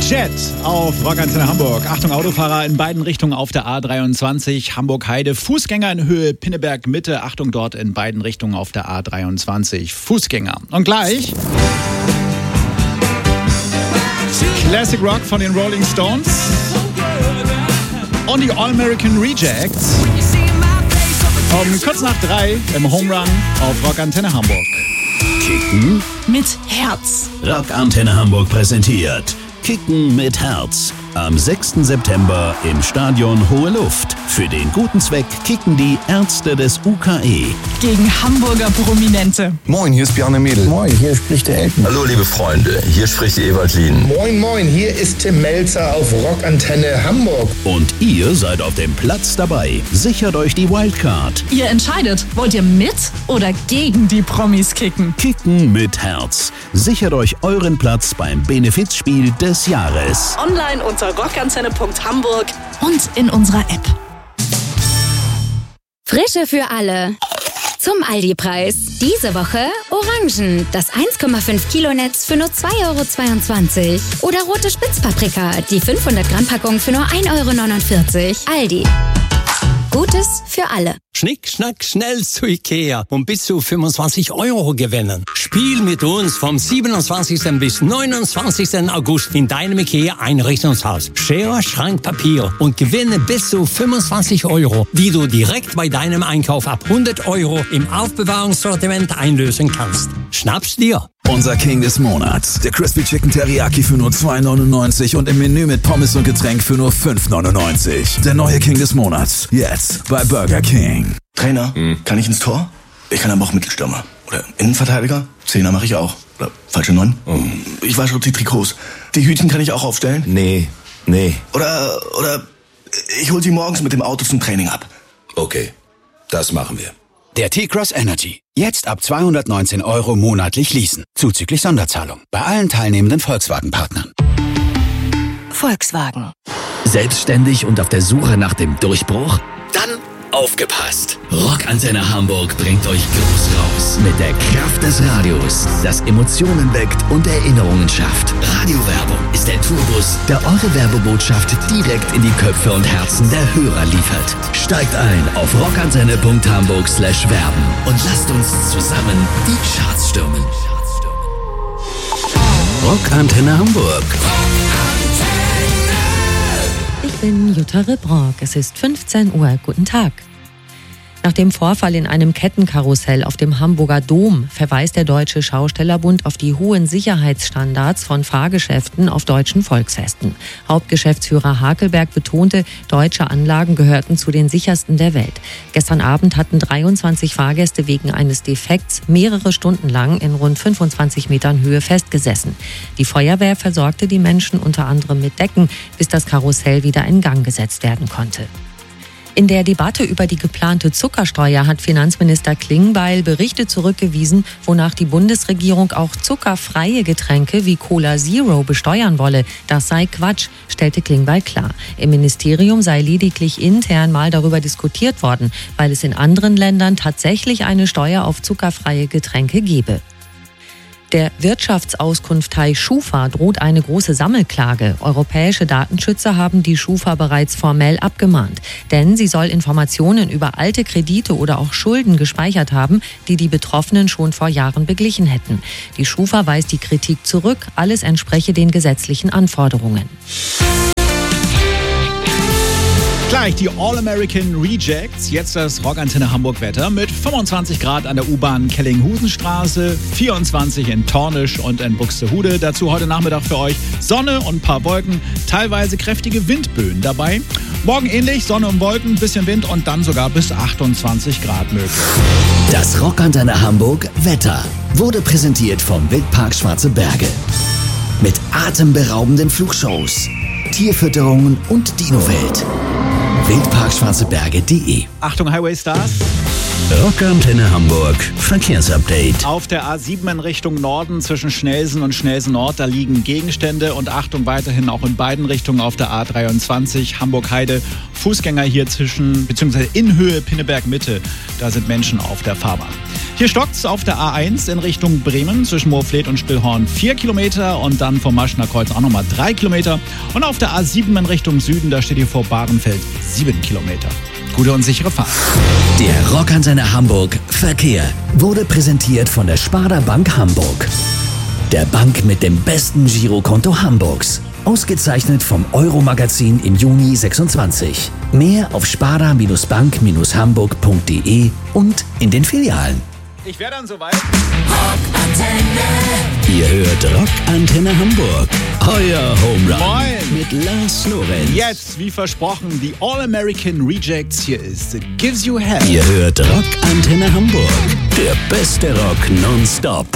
Jet auf Rockantenne Hamburg. Achtung, Autofahrer in beiden Richtungen auf der A23 Hamburg-Heide. Fußgänger in Höhe Pinneberg-Mitte. Achtung, dort in beiden Richtungen auf der A23 Fußgänger. Und gleich Classic Rock von den Rolling Stones und die All-American Rejects. Um kurz nach 3 im Home Run auf Rockantenne Hamburg. Kicken mit Herz. Rockantenne Hamburg präsentiert Kicken mit Herz. Am 6. September im Stadion Hohe Luft. Für den guten Zweck kicken die Ärzte des UKE. Gegen Hamburger Prominente. Moin, hier ist Bjarne Mädel. Moin, hier spricht der Elton. Hallo liebe Freunde, hier spricht Ewald Lien. Moin, moin, hier ist Tim Melzer auf Rockantenne Hamburg. Und ihr seid auf dem Platz dabei. Sichert euch die Wildcard. Ihr entscheidet, wollt ihr mit oder gegen die Promis kicken? Kicken mit Herz. Sichert euch euren Platz beim Benefizspiel des Jahres. Online unter rockantenne.hamburg und in unserer App. Frische für alle. Zum Aldi-Preis. Diese Woche Orangen. Das 1,5 Kilo Netz für nur 2,22 €. Oder rote Spitzpaprika. Die 500 Gramm Packung für nur 1,49 € Aldi. Gutes für alle. Schnick, schnack, schnell zu Ikea und bis zu 25 € gewinnen. Spiel mit uns vom 27. bis 29. August in deinem Ikea-Einrichtungshaus. Schere, Schrank, Papier und gewinne bis zu 25 €, die du direkt bei deinem Einkauf ab 100 € im Aufbewahrungssortiment einlösen kannst. Schnapp's dir! Unser King des Monats. Der Crispy Chicken Teriyaki für nur 2,99 und im Menü mit Pommes und Getränk für nur 5,99. Der neue King des Monats. Jetzt bei Burger King. Trainer, kann ich ins Tor? Ich kann aber auch Mittelstürmer. Oder Innenverteidiger? Zehner mache ich auch. Oder falsche 9? Ich wasche die Trikots. Die Hütchen kann ich auch aufstellen? Nee. Oder ich hol sie morgens mit dem Auto zum Training ab. Okay, das machen wir. Der T-Cross Energy. Jetzt ab 219 € monatlich leasen. Zuzüglich Sonderzahlung. Bei allen teilnehmenden Volkswagen-Partnern. Volkswagen. Selbstständig und auf der Suche nach dem Durchbruch? Dann aufgepasst! Rockantenne Hamburg bringt euch groß raus. Mit der Kraft des Radios, das Emotionen weckt und Erinnerungen schafft. Radiowerbung ist der Tourbus, der eure Werbebotschaft direkt in die Köpfe und Herzen der Hörer liefert. Steigt ein auf rockantenne.hamburg/werben und lasst uns zusammen die Charts stürmen. Rockantenne Hamburg. Ich bin Jutta Ribrock. Es ist 15 Uhr. Guten Tag. Nach dem Vorfall in einem Kettenkarussell auf dem Hamburger Dom verweist der Deutsche Schaustellerbund auf die hohen Sicherheitsstandards von Fahrgeschäften auf deutschen Volksfesten. Hauptgeschäftsführer Hakelberg betonte, deutsche Anlagen gehörten zu den sichersten der Welt. Gestern Abend hatten 23 Fahrgäste wegen eines Defekts mehrere Stunden lang in rund 25 Metern Höhe festgesessen. Die Feuerwehr versorgte die Menschen unter anderem mit Decken, bis das Karussell wieder in Gang gesetzt werden konnte. In der Debatte über die geplante Zuckersteuer hat Finanzminister Klingbeil Berichte zurückgewiesen, wonach die Bundesregierung auch zuckerfreie Getränke wie Cola Zero besteuern wolle. Das sei Quatsch, stellte Klingbeil klar. Im Ministerium sei lediglich intern mal darüber diskutiert worden, weil es in anderen Ländern tatsächlich eine Steuer auf zuckerfreie Getränke gebe. Der Wirtschaftsauskunftei Schufa droht eine große Sammelklage. Europäische Datenschützer haben die Schufa bereits formell abgemahnt. Denn sie soll Informationen über alte Kredite oder auch Schulden gespeichert haben, die die Betroffenen schon vor Jahren beglichen hätten. Die Schufa weist die Kritik zurück. Alles entspreche den gesetzlichen Anforderungen. Gleich die All-American Rejects, jetzt das Rockantenne Hamburg Wetter mit 25 Grad an der U-Bahn Kellinghusenstraße, 24 in Tornisch und in Buxtehude. Dazu heute Nachmittag für euch Sonne und ein paar Wolken, teilweise kräftige Windböen dabei. Morgen ähnlich, Sonne und Wolken, bisschen Wind und dann sogar bis 28 Grad möglich. Das Rockantenne Hamburg Wetter wurde präsentiert vom Wildpark Schwarze Berge. Mit atemberaubenden Flugshows, Tierfütterungen und Dinowelt. wildparkschwarzeberge.de. Achtung Highway Stars. Rockantenne Hamburg Verkehrsupdate. Auf der A7 in Richtung Norden zwischen Schnelsen und Schnelsen Nord, da liegen Gegenstände und Achtung weiterhin auch in beiden Richtungen auf der A23 Hamburg-Heide. Fußgänger hier zwischen, beziehungsweise in Höhe Pinneberg Mitte, da sind Menschen auf der Fahrbahn. Hier stockt's auf der A1 in Richtung Bremen zwischen Moorfleet und Stillhorn 4 Kilometer und dann vom Maschner Kreuz auch nochmal 3 Kilometer. Und auf der A7 in Richtung Süden, da steht hier vor Bahrenfeld 7 Kilometer. Gute und sichere Fahrt. Der Rockantenne Hamburg Verkehr wurde präsentiert von der Sparda Bank Hamburg. Der Bank mit dem besten Girokonto Hamburgs. Ausgezeichnet vom Euro-Magazin im Juni 26. Mehr auf sparda-bank-hamburg.de und in den Filialen. Ich wäre dann soweit. Rockantenne. Ihr hört Rockantenne Hamburg. Euer Home Run. Moin. Mit Lars Lorenz. Jetzt, wie versprochen, die All-American Rejects. Hier ist It Gives You Hell. Ihr hört Rockantenne Hamburg. Der beste Rock nonstop.